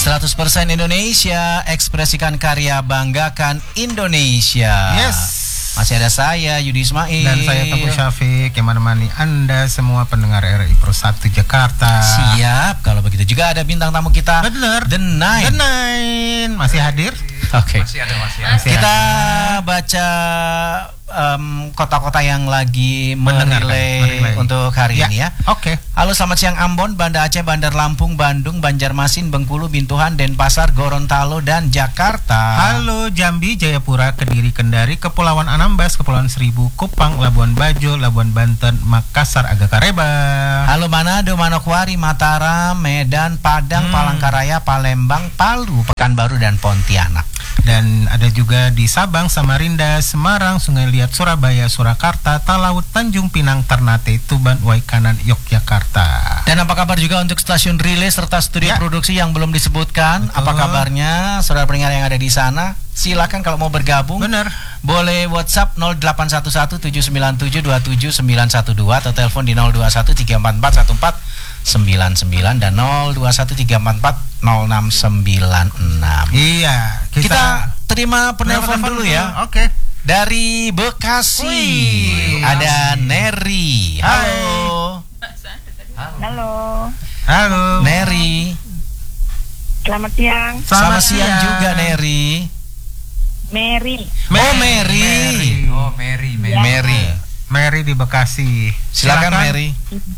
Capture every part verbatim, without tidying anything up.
seratus persen Indonesia, ekspresikan karya, banggakan Indonesia. Yes. Masih ada saya, Yudi Ismail. Dan saya Teguh Syafiq yang menemani Anda semua pendengar R I Pro satu Jakarta. Siap, kalau begitu juga ada bintang tamu kita. Benar. The Nine. The Nine masih hadir. Oke. Okay. Masih ada, masih ada. Kita ada. baca um, kota-kota yang lagi merilai untuk hari ya. ini ya. Oke. Okay. Halo, selamat siang Ambon, Banda Aceh, Bandar Lampung, Bandung, Banjarmasin, Bengkulu, Bintuhan, Denpasar, Gorontalo, dan Jakarta. Halo Jambi, Jayapura, Kediri, Kendari, Kepulauan Anambas, Kepulauan Seribu, Kupang, Labuan Bajo, Labuan Banten, Makassar, Agakareba. Halo Manado, Manokwari, Mataram, Medan, Padang, hmm. Palangkaraya, Palembang, Palu, Pekanbaru, dan Pontianak. Dan ada juga di Sabang, Samarinda, Semarang, Sungai Liat, Surabaya, Surakarta, Talaut, Tanjung Pinang, Ternate, Tuban, Waikanan, Yogyakarta. Dan apa kabar juga untuk stasiun relay serta studio ya. produksi yang belum disebutkan? Betul. Apa kabarnya saudara pendengar yang ada di sana? Silakan kalau mau bergabung. Benar. Boleh WhatsApp nol delapan satu satu tujuh sembilan tujuh dua tujuh sembilan satu dua atau telepon di nol dua satu tiga empat empat satu empat sembilan sembilan dan nol dua satu tiga empat empat nol enam sembilan enam. Iya, kita, kita terima penelpon dulu ya. Oke. Okay. Dari Bekasi. Wih, ada Neri. Halo. Halo. Halo. Neri. Selamat siang. Selamat, Selamat siang. siang juga Neri. Mary. Oh Mary. Mary. Oh Mary. Mary. Ya. Mary. Mary di Bekasi. Silakan, Silakan Mary.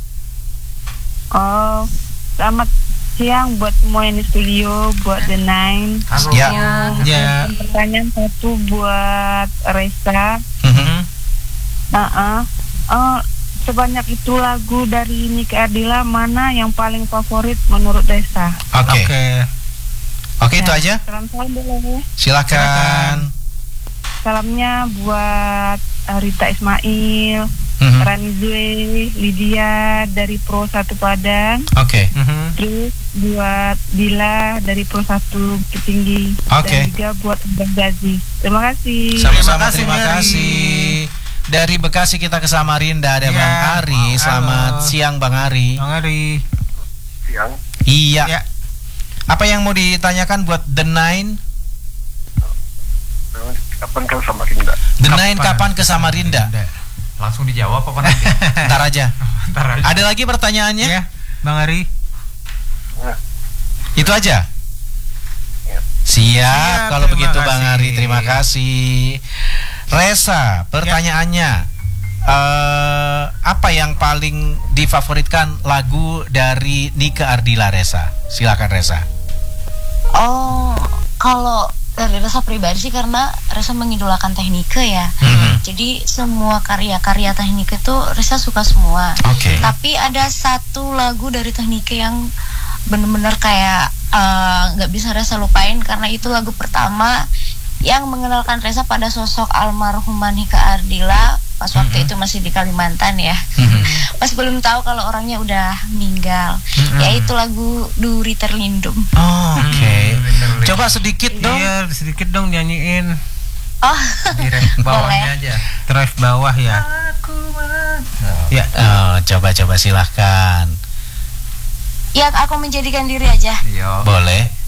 Oh, selamat siang buat semua yang di studio, buat The Nine. Halo. Ya. Ya. Pertanyaan satu buat Reza. Mm-hmm. Nah, uh, uh, sebanyak itu lagu dari Nike Ardila, mana yang paling favorit menurut Reza? Oke. Okay. Oke. Okay. Oke, okay, itu aja. Salam-salam boleh. Silakan. Salamnya buat Rita Ismail, mm-hmm. Rani Zue, Lydia dari Pro satu Padang. Oke. Okay. Mm-hmm. Terus buat Dila dari Pro satu Bukit Tinggi. Oke. Okay. Dan juga buat Bang Gazi. Terima kasih. Sama-sama, terima kasih. Dari Bekasi kita ke Samarinda ada ya. Bang Ari. Selamat Halo. siang Bang Ari. Bang Ari. Siang. Iya. Ya. Apa yang mau ditanyakan buat The Nine? Kapan ke Samarinda? The Nine kapan ke Samarinda? Langsung dijawab apa nanti? Ntar aja. Ntar aja. Ada lagi pertanyaannya? Ya, Bang Ari. Nah. Itu aja. Ya. Siap, Siap kalau begitu kasih. Bang Ari, terima kasih. Reza, pertanyaannya. Uh, apa yang paling difavoritkan lagu dari Nike Ardila, Reza? Silakan Reza. Oh, kalau dari Reza pribadi sih karena Reza mengidolakan Teknike ya. Mm-hmm. Jadi semua karya-karya Teknike itu Reza suka semua. Oke. Okay. Tapi ada satu lagu dari Teknike yang benar-benar kayak nggak uh, bisa Reza lupain karena itu lagu pertama yang mengenalkan Reza pada sosok almarhumah Nike Ardila pas waktu mm-hmm. itu masih di Kalimantan ya. Mm-hmm. Masih belum tahu kalau orangnya udah meninggal. Mm-hmm. Yaitu lagu Duri Terlindung. Oh, oke. Okay. Mm-hmm. Coba sedikit dong. Iya, sedikit dong nyanyiin. Oh. Di ref bawahnya aja. Ref bawah ya. Aku oh. Ya. Oh, coba-coba silahkan. Ya, aku menjadikan diri aja. Iya. Boleh.